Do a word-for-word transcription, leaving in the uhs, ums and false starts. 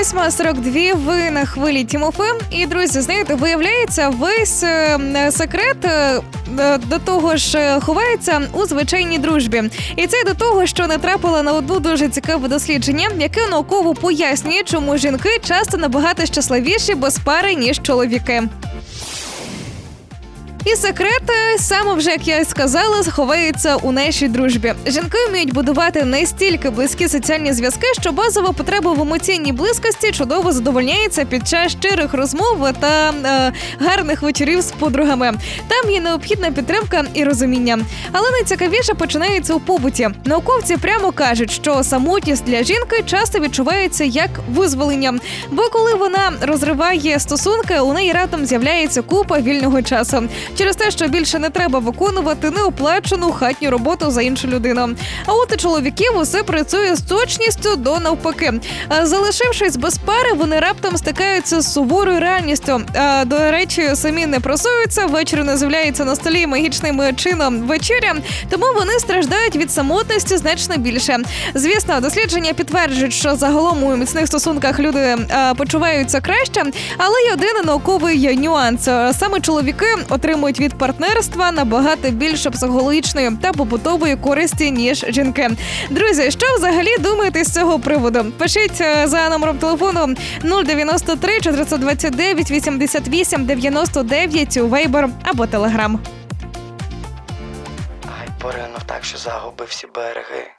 восьма сорок два, ви на хвилі Тім-ФМ. І, друзі, знаєте, виявляється, весь е, секрет е, до того ж ховається у звичайній дружбі. І це до того, що натрапила на одну дуже цікаве дослідження, яке науково пояснює, чому жінки часто набагато щасливіші без пари, ніж чоловіки. І секрет, саме вже, як я сказала, ховається у нашій дружбі. Жінки вміють будувати настільки близькі соціальні зв'язки, що базова потреба в емоційній близькості чудово задовольняється під час щирих розмов та е, гарних вечорів з подругами. Там є необхідна підтримка і розуміння. Але найцікавіше починається у побуті. Науковці прямо кажуть, що самотність для жінки часто відчувається як визволення. Бо коли вона розриває стосунки, у неї раптом з'являється купа вільного часу. Через те, що більше не треба виконувати неоплачену хатню роботу за іншу людину. А от у чоловіків усе працює з точністю до навпаки. Залишившись без пари, вони раптом стикаються з суворою реальністю. А, до речі, самі не просуються, ввечері не з'являється на столі магічним чином вечеря, тому вони страждають від самотності значно більше. Звісно, дослідження підтверджують, що загалом у міцних стосунках люди а, почуваються краще, але є один науковий нюанс. Саме чоловіки отримують від партнерства набагато більше психологічної та побутової користі, ніж жінки. Друзі, що взагалі думаєте з цього приводу? Пишіть за номером телефону нуль дев'яносто три чотириста двадцять дев'ять вісімдесят вісім дев'яносто дев'ять у Viber або Telegram. Ай, поринув так, що загубив всі береги.